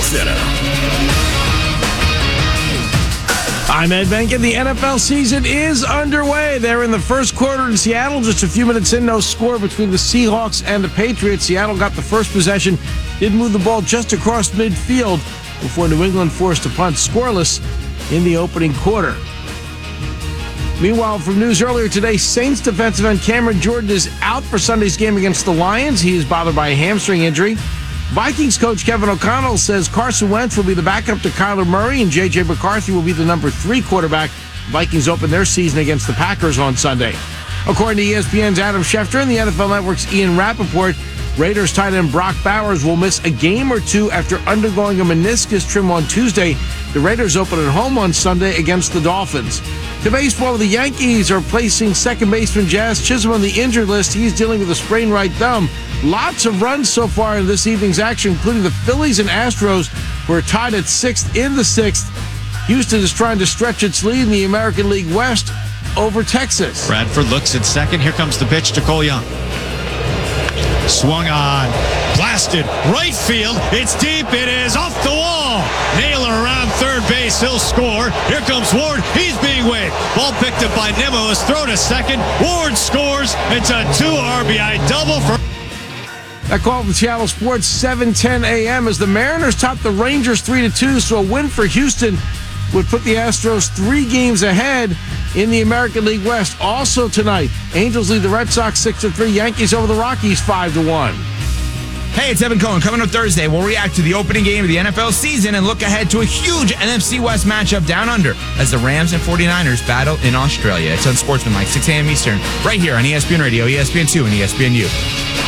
Center. I'm Ed Benkin. The NFL season is underway. They're in the first quarter in Seattle. Just a few minutes in, no score between the Seahawks and the Patriots. Seattle got the first possession, did move the ball just across midfield before New England forced a punt, scoreless in the opening quarter. Meanwhile, from news earlier today, Saints defensive end Cameron Jordan is out for Sunday's game against the Lions. He is bothered by a hamstring injury. Vikings coach Kevin O'Connell says Carson Wentz will be the backup to Kyler Murray and J.J. McCarthy will be the number 3 quarterback. Vikings open their season against the Packers on Sunday. According to ESPN's Adam Schefter and the NFL Network's Ian Rappaport, Raiders tight end Brock Bowers will miss a game or two after undergoing a meniscus trim on Tuesday. The Raiders open at home on Sunday against the Dolphins. To baseball, the Yankees are placing second baseman Jazz Chisholm on the injured list. He's dealing with a sprained right thumb. Lots of runs so far in this evening's action, including the Phillies and Astros, who are tied at 6th in the 6th. Houston is trying to stretch its lead in the American League West over Texas. Bradford looks at second. Here comes the pitch to Cole Young. Swung on. Blasted. Right field. It's deep. It is off the wall. Naylor around third base. He'll score. Here comes Ward. He's being waved. Ball picked up by Nimmo. Is thrown to second. Ward scores. It's a 2 RBI double for... That call from Seattle Sports, 7:10 a.m. as the Mariners top the Rangers 3-2, so a win for Houston would put the Astros 3 games ahead in the American League West. Also tonight, Angels lead the Red Sox 6-3, Yankees over the Rockies 5-1. Hey, it's Evan Cohen. Coming up Thursday, we'll react to the opening game of the NFL season and look ahead to a huge NFC West matchup down under as the Rams and 49ers battle in Australia. It's Unsportsmanlike, 6 a.m. Eastern, right here on ESPN Radio, ESPN2, and ESPNU.